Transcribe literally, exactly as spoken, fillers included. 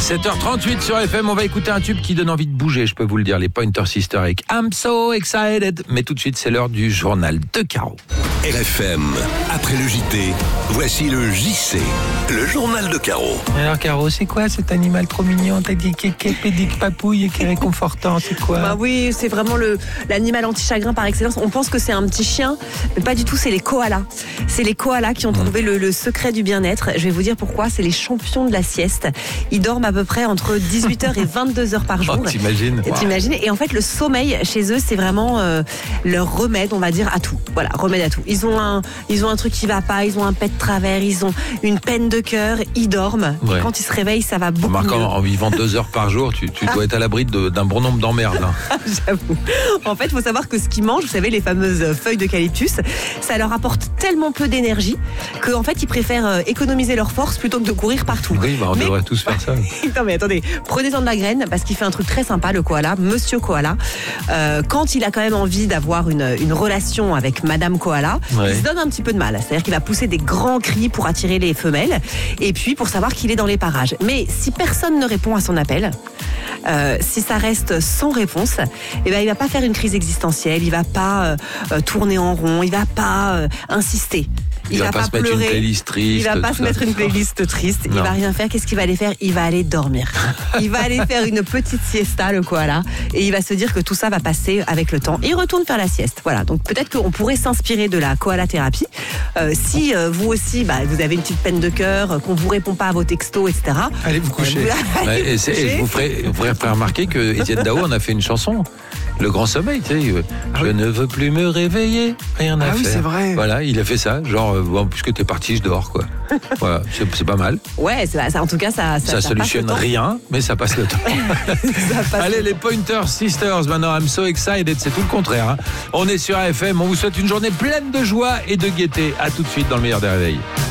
sept heures trente-huit sur F M, on va écouter un tube qui donne envie de bouger, je peux vous le dire, les Pointer Sisters avec I'm So Excited. Mais tout de suite, c'est l'heure du journal de Caro. R F M, après le J T, voici le J C, le journal de Caro. Alors Caro, c'est quoi cet animal trop mignon? T'as dit qui pédique papouille et qui est réconfortant, c'est quoi? Bah oui, c'est vraiment le, l'animal anti-chagrin par excellence. On pense que c'est un petit chien, mais pas du tout, c'est les koalas. C'est les koalas qui ont trouvé le, le secret du bien-être. Je vais vous dire pourquoi, c'est les champions de la sieste. Ils dorment à peu près entre dix-huit heures et vingt-deux heures par jour. Oh, t'imagines? Et, t'imagines et en fait, le sommeil chez eux, c'est vraiment euh, leur remède, on va dire, à tout. Voilà, remède à tout. Ils ont un, ils ont un truc qui va pas, ils ont un pet de travers, ils ont une peine de cœur, ils dorment. Ouais. Et quand ils se réveillent, ça va beaucoup Remarquant, mieux. En vivant deux heures par jour, tu, tu dois être à l'abri de, d'un bon nombre d'emmerdes. Hein. J'avoue. En fait, il faut savoir que ce qu'ils mangent, vous savez, les fameuses feuilles d'eucalyptus, ça leur apporte tellement peu d'énergie qu'en fait, ils préfèrent économiser leur force plutôt que de courir partout. Oui, bah on mais... devrait tous faire ça. Non mais attendez, prenez-en de la graine parce qu'il fait un truc très sympa, le koala, Monsieur Koala. Euh, quand il a quand même envie d'avoir une, une relation avec Madame Koala, ouais. il se donne un petit peu de mal. C'est-à-dire qu'il va pousser des grands cris pour attirer les femelles et puis pour savoir qu'il est dans les parages. Mais si personne ne répond à son appel, euh, si ça reste sans réponse, eh ben, il va pas faire une crise existentielle, il va pas euh, tourner en rond, il va pas euh, insister. Il, il va, va pas, pas se pleurer, mettre une playlist triste. Il va pas se ça. mettre une playlist triste. Non. Il va rien faire. Qu'est-ce qu'il va aller faire? Il va aller dormir. Il va aller faire une petite siesta, le koala, et il va se dire que tout ça va passer avec le temps. Et il retourne faire la sieste. Voilà. Donc peut-être qu'on pourrait s'inspirer de la koala thérapie. Euh, si euh, vous aussi, bah, vous avez une petite peine de cœur, qu'on vous répond pas à vos textos, et cetera. Allez vous coucher. Vous... Ouais, et, et je vous ferai, vous ferai faire remarquer que Étienne Dao en a fait une chanson. Le grand sommeil, tu sais. Ah je oui. ne veux plus me réveiller, rien à ah faire. Ah oui, c'est vrai. Voilà, il a fait ça. Genre, bon, puisque t'es parti, je dors, quoi. Voilà, c'est, c'est pas mal. Ouais, c'est, ça, en tout cas, ça. Ça, ça, ça solutionne rien, mais ça passe le temps. passe Allez, le les Pointer Sisters, maintenant, I'm So Excited, c'est tout le contraire. Hein. On est sur A F M, on vous souhaite une journée pleine de joie et de gaieté. À tout de suite dans le meilleur des réveils.